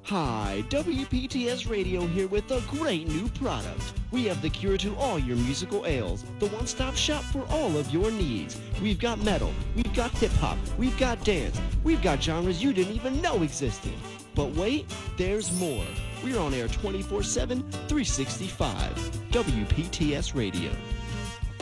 Hi, WPTS Radio here with a great new product. We have the cure to all your musical ails, the one-stop shop for all of your needs. We've got metal, we've got hip-hop, we've got dance, we've got genres you didn't even know existed. But wait, there's more. We're on air 24/7, 365. WPTS Radio.